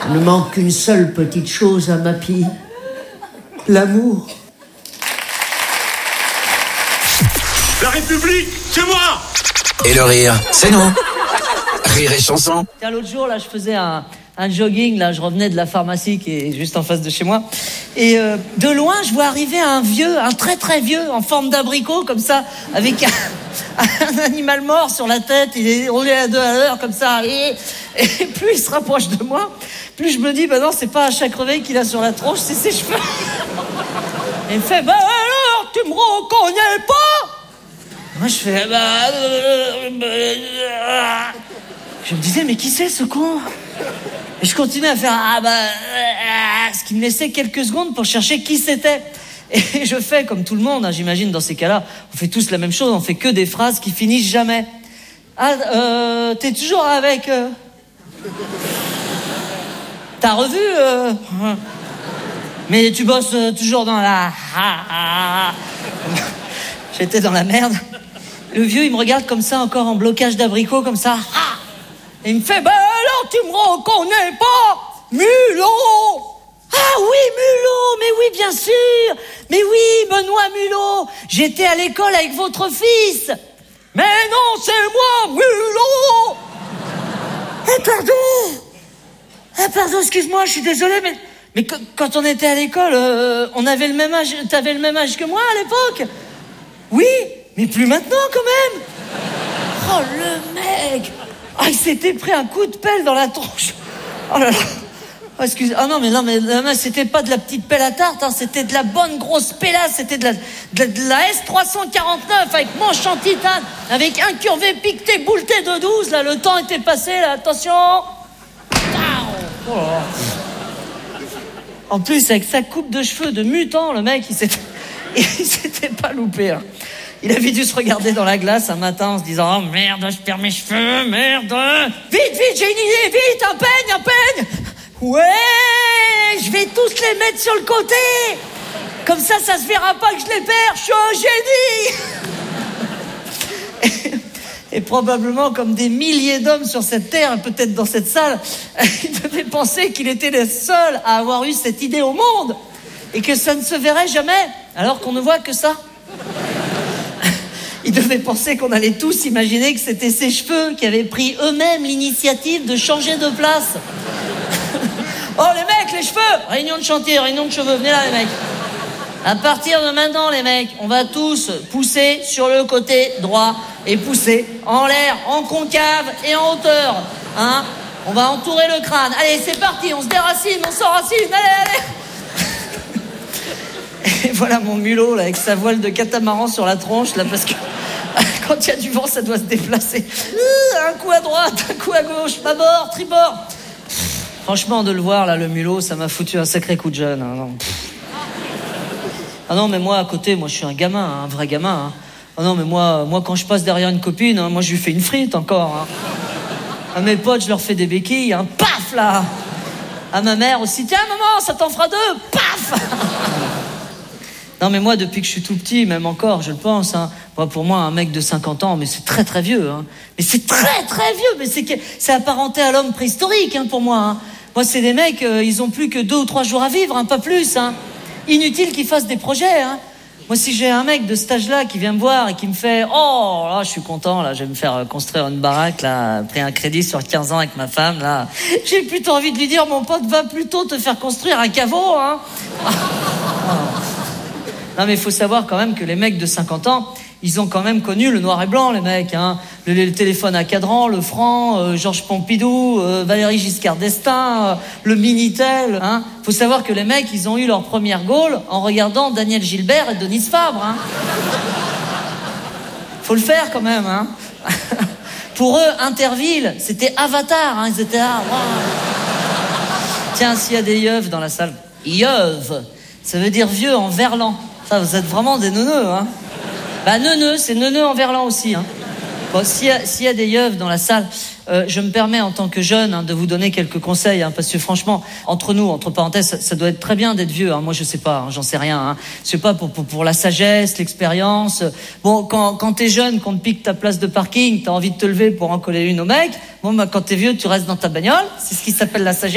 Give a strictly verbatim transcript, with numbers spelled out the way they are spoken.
Il ne manque qu'une seule petite chose à ma fille. L'amour. La République, c'est moi! Et le rire, c'est nous. Rire et chanson. Tiens, l'autre jour, là, je faisais un, un jogging, là, je revenais de la pharmacie qui est juste en face de chez moi. Et euh, de loin, je vois arriver un vieux, un très très vieux, en forme d'abricot, comme ça, avec un, un animal mort sur la tête. Il est roulé à deux à l'heure, comme ça. Et, et plus il se rapproche de moi, plus je me dis, bah non, c'est pas un chat crevé qu'il a sur la tronche, c'est ses cheveux. Et il me fait, bah alors, tu me reconnais pas? Moi, je fais, bah... Euh, euh, je me disais, mais qui c'est, ce con? Et je continuais à faire, ah bah... Euh, ce qui me laissait quelques secondes pour chercher qui c'était. Et je fais comme tout le monde, hein, j'imagine, dans ces cas-là. On fait tous la même chose, on fait que des phrases qui finissent jamais. Ah, euh, t'es toujours avec... Euh... T'as revu euh... Mais tu bosses euh, toujours dans la... J'étais dans la merde. Le vieux, il me regarde comme ça, encore en blocage d'abricot, comme ça. Et il me fait, bah alors, tu me reconnais pas, Mulot? Ah oui, Mulot, mais oui, bien sûr. Mais oui, Benoît Mulot, j'étais à l'école avec votre fils. Mais non, c'est moi, Mulot. Eh, pardon. Eh, pardon, excuse-moi, je suis désolé, mais... Mais quand on était à l'école, euh, on avait le même âge, t'avais le même âge que moi à l'époque? Oui, mais plus maintenant quand même. Oh le mec. Ah, il s'était pris un coup de pelle dans la tronche. Oh là là. Oh, excusez. Ah non mais non mais, non, mais c'était pas de la petite pelle à tarte, hein, c'était de la bonne grosse pélasse, c'était de la, de la, de la S trois cent quarante-neuf avec manche en titane, avec incurvé, piqueté, bouleté de douze. Là, le temps était passé. Là, attention. Oh. En plus, avec sa coupe de cheveux de mutant, le mec, il s'était, il s'était pas loupé. Hein. Il avait dû se regarder dans la glace un matin en se disant « Oh merde, je perds mes cheveux, merde !» Vite, vite, j'ai une idée, vite, un peigne, un peigne. Ouais, je vais tous les mettre sur le côté. Comme ça, ça se verra pas que je les perds, je suis un génie. Et, et probablement, comme des milliers d'hommes sur cette terre, et peut-être dans cette salle, il devait penser qu'il était le seul à avoir eu cette idée au monde. Et que ça ne se verrait jamais, alors qu'on ne voit que ça. Il devait penser qu'on allait tous imaginer que c'était ses cheveux qui avaient pris eux-mêmes l'initiative de changer de place. Oh les mecs, les cheveux! Réunion de chantier, réunion de cheveux, venez là les mecs. À partir de maintenant les mecs, on va tous pousser sur le côté droit et pousser en l'air, en concave et en hauteur. Hein? On va entourer le crâne. Allez, c'est parti, on se déracine, on s'enracine, allez, allez! Et voilà mon mulot là, avec sa voile de catamaran sur la tronche là, parce que quand il y a du vent ça doit se déplacer. Un coup à droite, un coup à gauche, bâbord, tribord. Franchement, de le voir là, le mulot, ça m'a foutu un sacré coup de jeune. Hein, non. Ah non, mais moi à côté, moi je suis un gamin, hein, un vrai gamin. Hein. Ah non, mais moi, moi quand je passe derrière une copine, hein, moi je lui fais une frite encore. Hein. À mes potes, je leur fais des béquilles, un paf là. À ma mère aussi, tiens maman, ça t'en fera deux, paf. Non mais moi depuis que je suis tout petit, même encore je le pense, hein, moi, pour moi un mec de cinquante ans, mais c'est très très vieux, hein. Mais c'est très très vieux, mais c'est, que, c'est apparenté à l'homme préhistorique hein, pour moi. Hein. Moi c'est des mecs, euh, ils ont plus que deux ou trois jours à vivre, hein, pas plus. Hein. Inutile qu'ils fassent des projets. Hein. Moi si j'ai un mec de cet âge-là qui vient me voir et qui me fait « Oh là je suis content, là je vais me faire construire une baraque, là, pris un crédit sur quinze ans avec ma femme, là. » J'ai plutôt envie de lui dire « Mon pote, va plutôt te faire construire un caveau, hein. » Non mais il faut savoir quand même que les mecs de cinquante ans, ils ont quand même connu le noir et blanc, les mecs. Hein. Le, le téléphone à cadran, le franc, euh, Georges Pompidou, euh, Valéry Giscard d'Estaing, euh, le Minitel. Hein. Faut savoir que les mecs, ils ont eu leur première gaule en regardant Daniel Gilbert et Denise Fabre. Hein. Faut le faire quand même. Hein. Pour eux, Interville, c'était Avatar. Hein. Ils étaient là. Wow. Tiens, s'il y a des yeuves dans la salle. Yeuve, ça veut dire vieux en verlan. Ça, vous êtes vraiment des neuneux, hein. Bah, neuneux, c'est neuneux en verlan aussi, hein. Bon, s'il y a, s'il y a des yeuves dans la salle, euh, je me permets en tant que jeune hein, de vous donner quelques conseils, hein, parce que franchement, entre nous, entre parenthèses, ça, ça doit être très bien d'être vieux. Hein. Moi, je sais pas, hein, j'en sais rien. Hein. Je sais pas pour, pour pour la sagesse, l'expérience. Bon, quand quand t'es jeune, qu'on te pique ta place de parking, t'as envie de te lever pour en coller une au mec. Bon, bah quand t'es vieux, tu restes dans ta bagnole. C'est ce qui s'appelle la sagesse.